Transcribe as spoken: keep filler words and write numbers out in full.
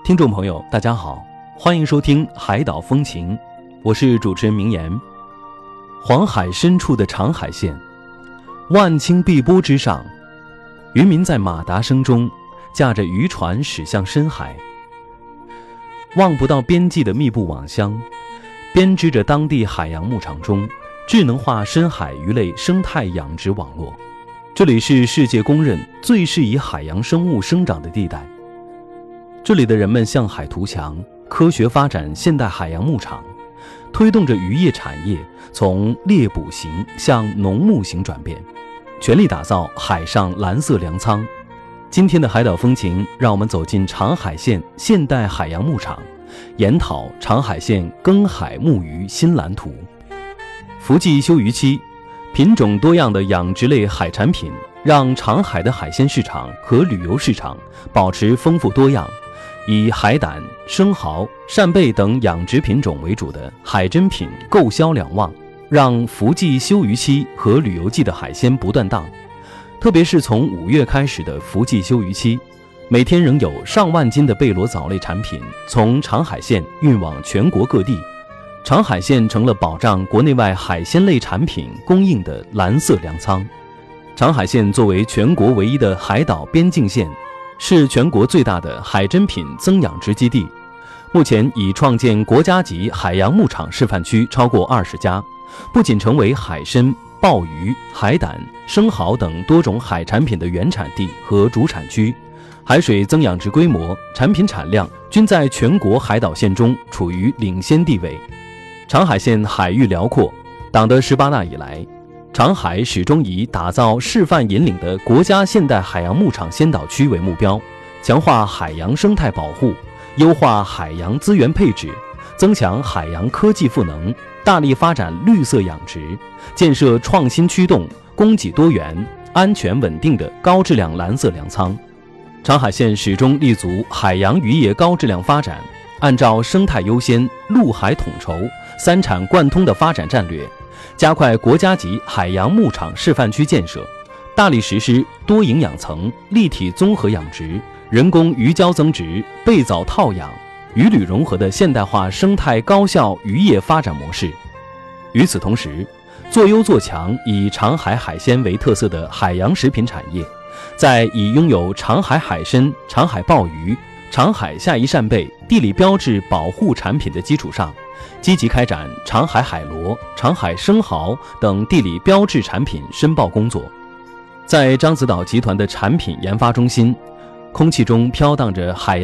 听众朋友大家好，欢迎收听海岛风情，我是主持人明言。黄海深处的长海县，万顷碧波之上，渔民在马达声中驾着渔船驶向深海，望不到边际的密布网箱编织着当地海洋牧场中智能化深海鱼类生态养殖网络。这里是世界公认最适宜海洋生物生长的地带，这里的人们向海图强，科学发展现代海洋牧场，推动着渔业产业从猎捕型向农牧型转变，全力打造海上蓝色粮仓。今天的海岛风情，让我们走进长海县现代海洋牧场，研讨长海县耕海牧渔新蓝图。伏季休渔期，品种多样的养殖类海产品让长海的海鲜市场和旅游市场保持丰富多样。以海胆、生蚝、扇贝等养殖品种为主的海珍品购销两旺，让伏季休渔期和旅游季的海鲜不断档。特别是从五月开始的伏季休渔期，每天仍有上万斤的贝螺藻类产品从长海县运往全国各地。长海县成了保障国内外海鲜类产品供应的蓝色粮仓。长海县作为全国唯一的海岛边境县，是全国最大的海珍品增养殖基地，目前已创建国家级海洋牧场示范区超过二十家，不仅成为海参、鲍鱼、海胆、生蚝等多种海产品的原产地和主产区，海水增养殖规模、产品产量均在全国海岛县中处于领先地位。长海县海域辽阔，党的十八大以来，长海始终以打造示范引领的国家现代海洋牧场先导区为目标，强化海洋生态保护，优化海洋资源配置，增强海洋科技赋能，大力发展绿色养殖，建设创新驱动、供给多元、安全稳定的高质量蓝色粮仓。长海县始终立足海洋渔业高质量发展，按照生态优先、陆海统筹、三产贯通的发展战略，加快国家级海洋牧场示范区建设，大力实施多营养层、立体综合养殖、人工鱼礁增殖、贝藻套养、鱼旅融合的现代化生态高效渔业发展模式。与此同时，做优做强以长海海鲜为特色的海洋食品产业，在已拥有长海海参、长海鲍鱼、长海下移扇贝地理标志保护产品的基础上，积极开展长海海螺、长海生蚝等地理标志产品申报工作。在獐子岛集团的产品研发中心，空气中飘荡着海洋